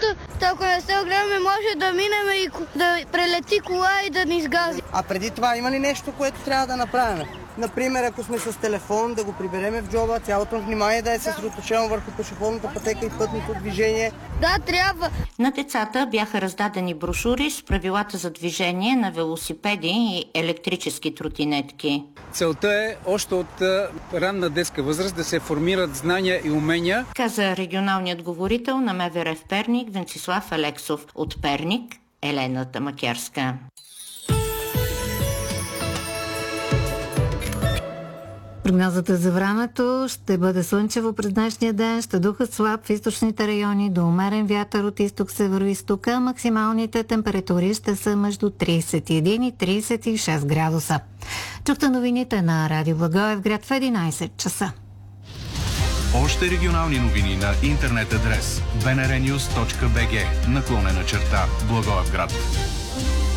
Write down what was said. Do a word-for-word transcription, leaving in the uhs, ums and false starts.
ако не се огледаме, може да минем и да прелети кола и да ни сгази. А преди това има ли нещо, което трябва да направим? Например, ако сме с телефон, да го прибереме в джоба, цялото внимание да е съсредоточено върху пешеходната пътека и пътното движение. Да, трябва. На децата бяха раздадени брошури с правилата за движение на велосипеди и електрически тротинетки. Целта е още от ранна детска възраст да се формират знания и умения, каза регионалният говорител на МВР в Перник Венцислав Алексов. От Перник Елена Тамакярска. Прогнозата за времето: ще бъде слънчево през днешния ден, ще духат слаб в източните райони, до умерен вятър от изток-северо-истока. Максималните температури ще са между тридесет и един и тридесет и шест градуса. Чухте новините на Радио Благоевград в единайсет часа. Още регионални новини на интернет адрес би ен ар нюз точка би джи наклонена черта Благоевград.